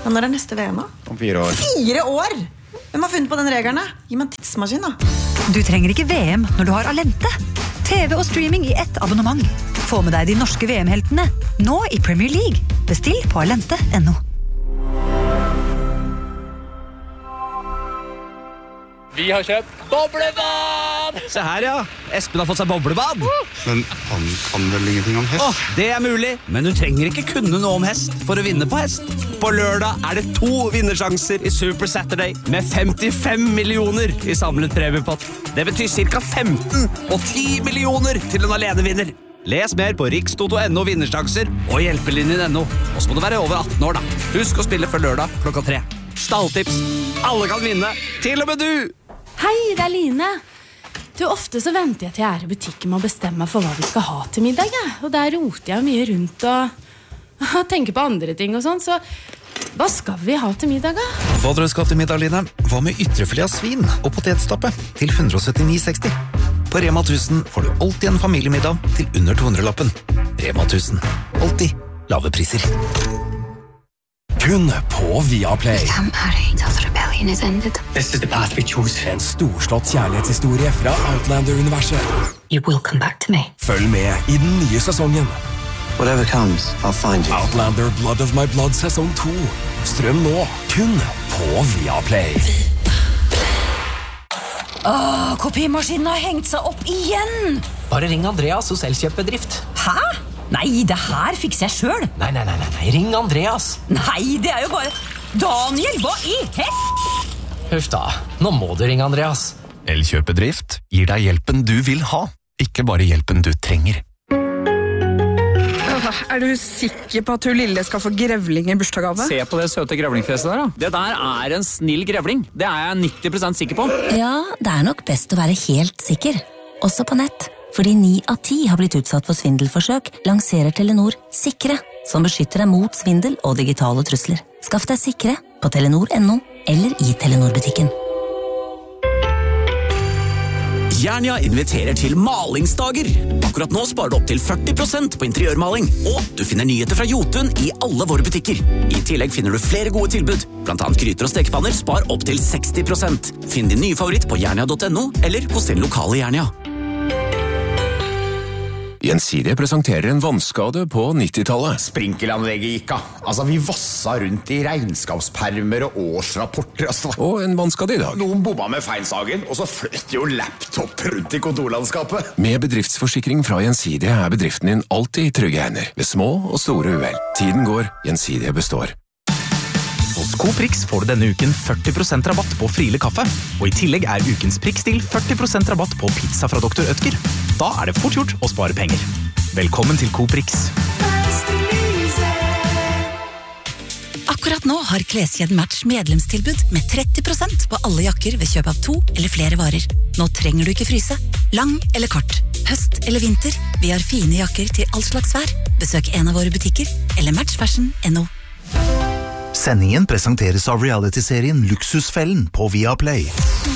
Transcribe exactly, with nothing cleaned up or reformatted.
Men når er neste V M da? Om fire år. Fire år? Hvem har funnet på den regelen da? Gi meg en tidsmaskin da. Du trenger ikke V M når du har Alente. T V og streaming i ett abonnement. Få med deg de norske V M-heltene, nå i Premier League. Bestill på alente punktum no. Vi har kjøpt boblebad! Se her, ja. Espen har fått seg boblebad. Men han kan vel ingenting om hest? Åh, det er mulig, men du trenger ikke kunne noe om hest for å vinne på hest. På lørdag er det to vinnersjanser i Super Saturday med femtifem millioner i samlet premiepott. Det betyr cirka femten og ti millioner til en alenevinner. Les mer på rikstoto punktum no vinnersjanser og hjelpelinjen punktum no. Og så må du være over atten år da. Husk å spille før lørdag klokka tre. Stalltips. Alle kan vinne, til og med du! Hei, det er Line. Du, ofte så venter jeg til jeg er i butikken med å bestemme for hva vi skal ha til middag, ja. Og der roter jeg mye rundt og, og tenker på andre ting og sånn, så hva skal vi ha til middag, da? Hva dere skal til middag, Line? Hva med ytrefilet av svin og potetstappe til one seventy-nine sixty? På Rema one thousand får du alltid en familiemiddag til under to hundre-lappen. Rema one thousand. Alltid lave priser. Kun på Viaplay. Can't marry till the rebellion is ended. This is the path we chose. En storslått kjærlighetshistorie fra Outlander-universet. You will come back to me. Følg med i den nye sesongen. Whatever comes, I'll find you. Outlander Blood of My Blood sesong to. Strøm nå, kun på Viaplay. Åh, kopimaskinen har hengt seg opp igjen! Bare ring Andreas hos Elkjøp-bedrift. Hæ? Nei, det her fikser jeg selv. Nei, nei, nei, nei, ring Andreas. Nei, det er jo bare... Daniel, hva i hett? Huff da, nå må du ringe Andreas. Elkjøp-bedrift gir deg hjelpen du vil ha, ikke bare hjelpen du trenger. Er du sikker på at du lille skal få grevling i bursdagsgave? Se på det søte grevlingfjeset der da. Det der er en snill grevling. Det er jeg nitti prosent sikker på. Ja, det er nok best å være helt sikker. Også på nett. Fordi ni av ti har blitt utsatt for svindelforsøk, lanserer Telenor Sikre, som beskytter deg mot svindel og digitale trusler. Skaff deg Sikre på telenor punktum no eller i Telenor-butikken. Jernia inviterer til malingsdager. Akkurat nå sparer du opp til førti prosent på interiørmaling, og du finner nyheter fra Jotun i alle våre butikker. I tillegg finner du flere gode tilbud, blant annet gryter og stekepanner spar opp til seksti prosent. Finn din nye favoritt på jernia punktum no eller hos din lokale Jernia. Gjensidige presenterer en vannskade på nittitallet. Sprinkelanlegget gikk av. Altså, vi vassa rundt i regnskapspermer og årsrapporter. Altså. Og en vannskade i dag. Noen bomma med feilsagen, og så fløtt jo laptop rundt i kontorlandskapet. Med bedriftsforsikring fra Gjensidige er bedriften din alltid i trygge hender, ved små og store uhell. Tiden går, Gjensidige består. Hos Coprix får du denne uken førti prosent rabatt på Friele kaffe, og i tillegg er ukens prikkstil førti prosent rabatt på pizza fra doktor Ødger. Da er det fort gjort å spare penger. Velkommen til Coprix. Akkurat nå har Kleskjeden Match medlemstilbud med tretti prosent på alle jakker ved kjøp av to eller flere varer. Nå trenger du ikke fryse. Lang eller kort, høst eller vinter, vi har fine jakker til all slags vær. Besøk en av våre butikker eller matchfashion punktum no. Sendingen presenteres av reality-serien Luksusfellen på Viaplay.